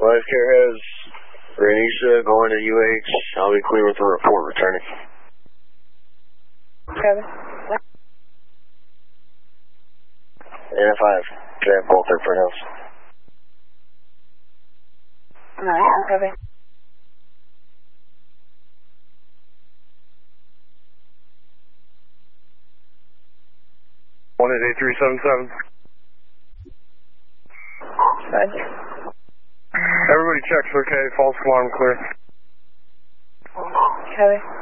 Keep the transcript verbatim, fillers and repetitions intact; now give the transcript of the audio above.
Life Care has Ranisha going to U H. I'll be clear with the report returning. Kevin. N F five. Can I have both their printouts? Alright, Kevin. One is eight three seven seven. Roger. Everybody checks, okay? False alarm clear. Kevin.